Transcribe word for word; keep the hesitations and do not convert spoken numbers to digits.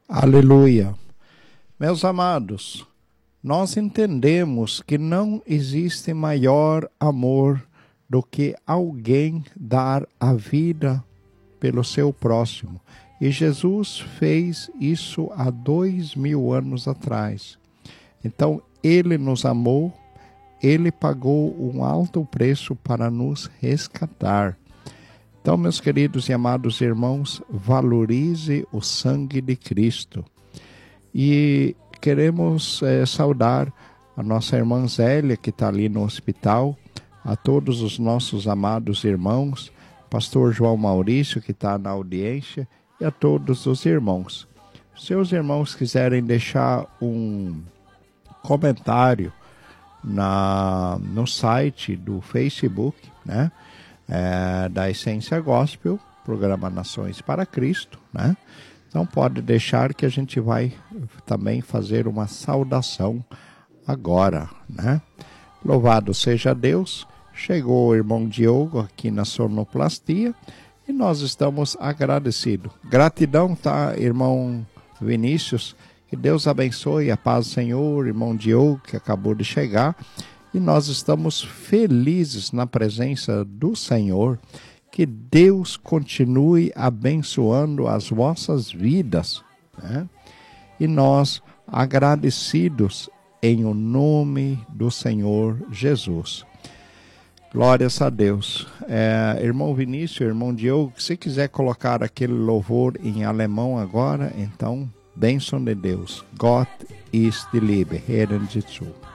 Aleluia. Meus amados, nós entendemos que não existe maior amor do que alguém dar a vida pelo seu próximo. E Jesus fez isso há dois mil anos atrás. Então, Ele nos amou, Ele pagou um alto preço para nos resgatar. Então, meus queridos e amados irmãos, valorize o sangue de Cristo. E queremos é, saudar a nossa irmã Zélia, que está ali no hospital, a todos os nossos amados irmãos, pastor João Maurício, que está na audiência, e a todos os irmãos. Se os irmãos quiserem deixar um comentário na, no site do Facebook, né, é, da Essência Gospel, programa Nações para Cristo, né? Então pode deixar que a gente vai também fazer uma saudação agora, né? Louvado seja Deus, chegou o irmão Diogo aqui na sonoplastia e nós estamos agradecidos. Gratidão, tá, irmão Vinícius? Que Deus abençoe, a paz do Senhor, irmão Diogo, que acabou de chegar. E nós estamos felizes na presença do Senhor. Que Deus continue abençoando as vossas vidas, né? E nós agradecidos em o nome do Senhor Jesus. Glórias a Deus. É, irmão Vinícius, irmão Diogo, se quiser colocar aquele louvor em alemão agora, então, bênção de Deus. Gott ist die Liebe. Hören Sie zu.